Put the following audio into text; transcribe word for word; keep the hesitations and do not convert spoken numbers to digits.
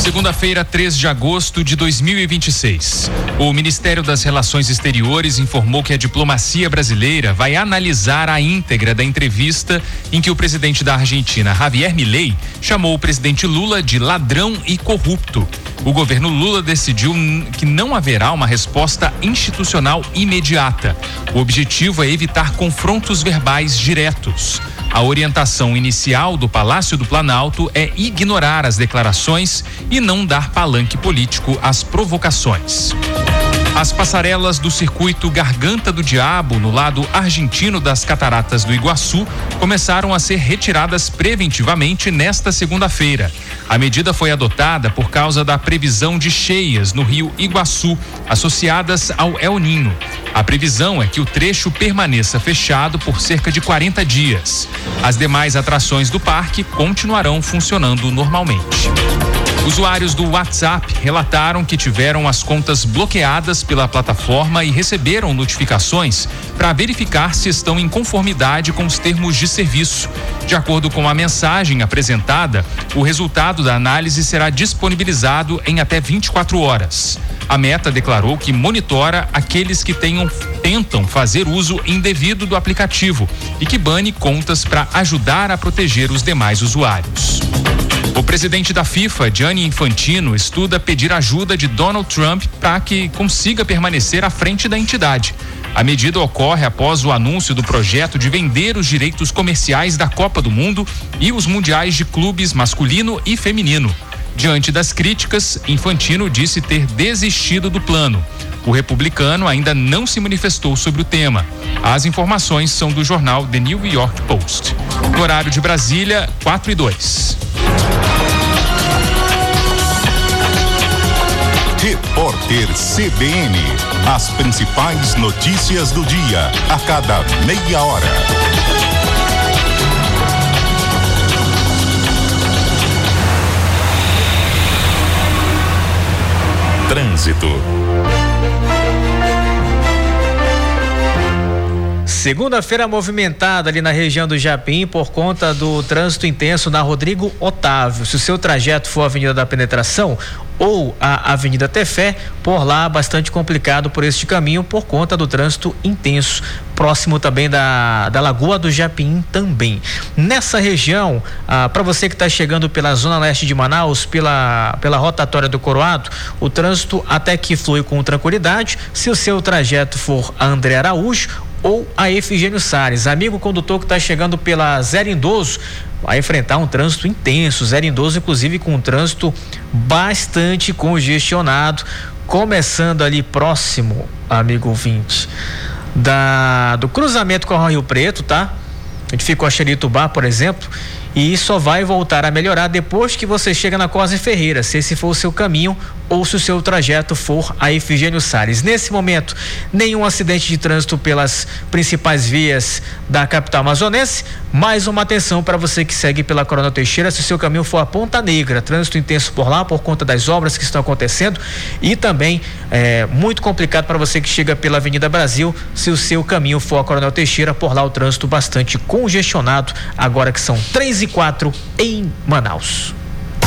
Segunda-feira, três de agosto de dois mil e vinte e seis. O Ministério das Relações Exteriores informou que a diplomacia brasileira vai analisar a íntegra da entrevista em que o presidente da Argentina, Javier Milei, chamou o presidente Lula de ladrão e corrupto. O governo Lula decidiu que não haverá uma resposta institucional imediata. O objetivo é evitar confrontos verbais diretos. A orientação inicial do Palácio do Planalto é ignorar as declarações e não dar palanque político às provocações. As passarelas do circuito Garganta do Diabo, no lado argentino das Cataratas do Iguaçu, começaram a ser retiradas preventivamente nesta segunda-feira. A medida foi adotada por causa da previsão de cheias no rio Iguaçu, associadas ao El Ninho. A previsão é que o trecho permaneça fechado por cerca de quarenta dias. As demais atrações do parque continuarão funcionando normalmente. Usuários do WhatsApp relataram que tiveram as contas bloqueadas pela plataforma e receberam notificações para verificar se estão em conformidade com os termos de serviço. De acordo com a mensagem apresentada, o resultado da análise será disponibilizado em até vinte e quatro horas. A Meta declarou que monitora aqueles que tenham, tentam fazer uso indevido do aplicativo e que bane contas para ajudar a proteger os demais usuários. O presidente da FIFA, Gianni Infantino, estuda pedir ajuda de Donald Trump para que consiga permanecer à frente da entidade. A medida ocorre após o anúncio do projeto de vender os direitos comerciais da Copa do Mundo e os mundiais de clubes masculino e feminino. Diante das críticas, Infantino disse ter desistido do plano. O republicano ainda não se manifestou sobre o tema. As informações são do jornal The New York Post. No horário de Brasília, quatro e dois. Repórter C B N. As principais notícias do dia, a cada meia hora. Trânsito. Segunda-feira movimentada ali na região do Japim por conta do trânsito intenso na Rodrigo Otávio. Se o seu trajeto for a Avenida da Penetração ou a Avenida Tefé, por lá bastante complicado por este caminho por conta do trânsito intenso, próximo também da, da Lagoa do Japim também. Nessa região, ah, para você que está chegando pela zona leste de Manaus, pela, pela rotatória do Coroado, o trânsito até que flui com tranquilidade. Se o seu trajeto for a André Araújo ou a Efigênio Salles, amigo condutor que está chegando pela Zero Indoso, vai enfrentar um trânsito intenso, Zero Indoso inclusive com um trânsito bastante congestionado, começando ali próximo, amigo ouvinte, da, do cruzamento com o Rio Preto, tá? A gente fica com a Xeritubá, por exemplo, e só vai voltar a melhorar depois que você chega na Cosme Ferreira, se esse for o seu caminho ou se o seu trajeto for a Efigênio Salles. Nesse momento, nenhum acidente de trânsito pelas principais vias da capital amazonense. Mais uma atenção para você que segue pela Coronel Teixeira, se o seu caminho for a Ponta Negra, trânsito intenso por lá por conta das obras que estão acontecendo, e também é, muito complicado para você que chega pela Avenida Brasil, se o seu caminho for a Coronel Teixeira, por lá o trânsito bastante congestionado, agora que são três e quatro em Manaus.